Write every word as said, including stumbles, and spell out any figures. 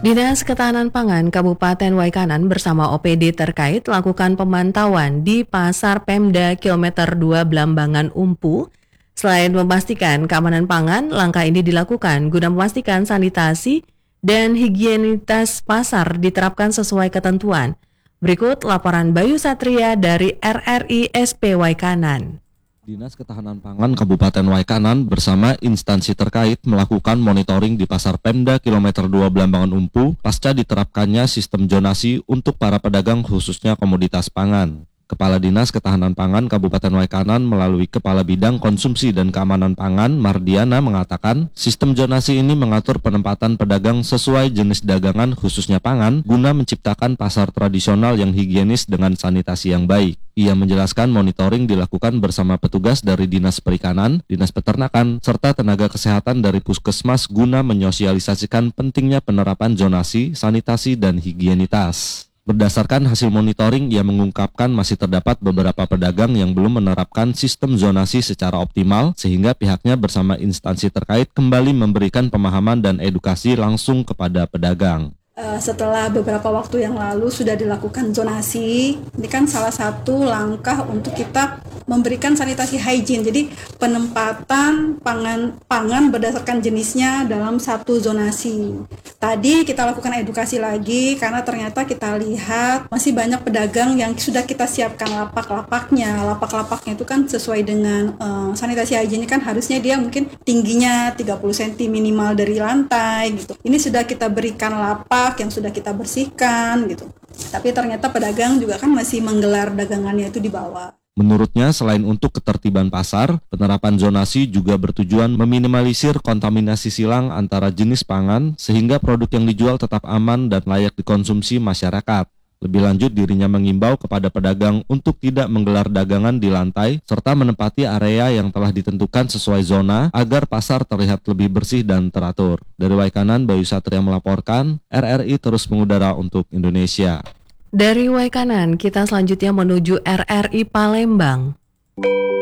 Dinas Ketahanan Pangan Kabupaten Waikanan bersama O P D terkait lakukan pemantauan di Pasar Pemda Kilometer dua Blambangan Umpu. Selain memastikan keamanan pangan, langkah ini dilakukan guna memastikan sanitasi dan higienitas pasar diterapkan sesuai ketentuan. Berikut laporan Bayu Satria dari R R I S P Waikanan. Dinas Ketahanan Pangan Kabupaten Waikanan bersama instansi terkait melakukan monitoring di Pasar Pemda Kilometer dua Blambangan Umpu pasca diterapkannya sistem zonasi untuk para pedagang khususnya komoditas pangan. Kepala Dinas Ketahanan Pangan Kabupaten Waikanan melalui Kepala Bidang Konsumsi dan Keamanan Pangan Mardiana mengatakan sistem zonasi ini mengatur penempatan pedagang sesuai jenis dagangan khususnya pangan guna menciptakan pasar tradisional yang higienis dengan sanitasi yang baik. Ia menjelaskan monitoring dilakukan bersama petugas dari Dinas Perikanan, Dinas Peternakan, serta tenaga kesehatan dari Puskesmas guna menyosialisasikan pentingnya penerapan zonasi, sanitasi, dan higienitas. Berdasarkan hasil monitoring, ia mengungkapkan masih terdapat beberapa pedagang yang belum menerapkan sistem zonasi secara optimal, sehingga pihaknya bersama instansi terkait kembali memberikan pemahaman dan edukasi langsung kepada pedagang. Uh, setelah beberapa waktu yang lalu sudah dilakukan zonasi, ini kan salah satu langkah untuk kita memberikan sanitasi hygiene. Jadi penempatan pangan pangan berdasarkan jenisnya dalam satu zonasi. Tadi kita lakukan edukasi lagi karena ternyata kita lihat masih banyak pedagang yang sudah kita siapkan lapak-lapaknya. Lapak-lapaknya itu kan sesuai dengan uh, sanitasi hygiene kan harusnya dia mungkin tingginya tiga puluh sentimeter minimal dari lantai gitu. Ini sudah kita berikan lapak yang sudah kita bersihkan gitu. Tapi ternyata pedagang juga kan masih menggelar dagangannya itu di bawah. Menurutnya, selain untuk ketertiban pasar, penerapan zonasi juga bertujuan meminimalisir kontaminasi silang antara jenis pangan sehingga produk yang dijual tetap aman dan layak dikonsumsi masyarakat. Lebih lanjut, dirinya mengimbau kepada pedagang untuk tidak menggelar dagangan di lantai serta menempati area yang telah ditentukan sesuai zona agar pasar terlihat lebih bersih dan teratur. Dari Waikanan, Bayu Satria melaporkan, R R I terus mengudara untuk Indonesia. Dari Waikanan, kita selanjutnya menuju R R I Palembang.